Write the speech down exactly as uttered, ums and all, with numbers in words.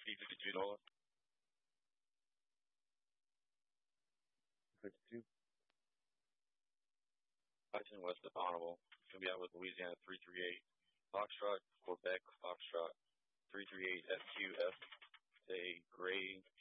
P fifty-two Nola. fifty-two. Washington West of Honorable. It's going to be out with Louisiana three three eight. Foxtrot, Quebec, Foxtrot, three three eight F Q F. It's a gray